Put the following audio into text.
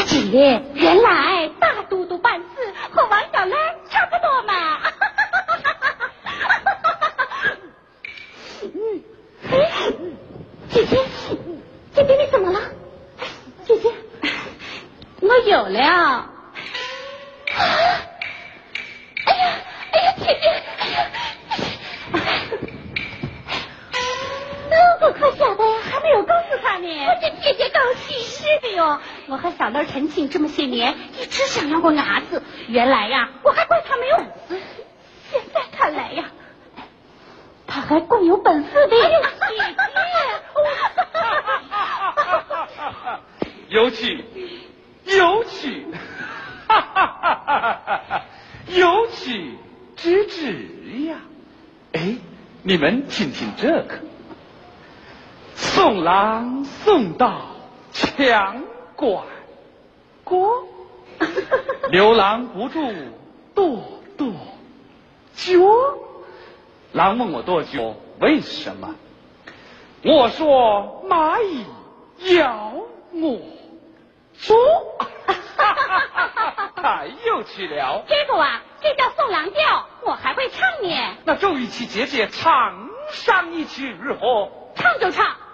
姐，原来大都督办事和王小兰差不多嘛。姐姐，姐姐你怎么了？姐姐，我有了。哎呀，姐姐，我可晓得呀，还没有告诉他呢。我这姐姐高兴。是的哟，我和小乐陈情这么些年，一直想要个伢子。原来呀，我还怪他没有本事，现在看来呀，他还怪有本事的。哎呦，姐姐，有趣，有趣，有趣之至呀！哎，你们听听这个。送郎送到强管郭，牛郎不住跺跺脚。郎问我跺脚为什么？我说蚂蚁咬我脚。太有趣了。 这个啊，这叫送郎调，我还会唱呢。 那周玉琪姐姐唱上一曲如何？ 唱就唱。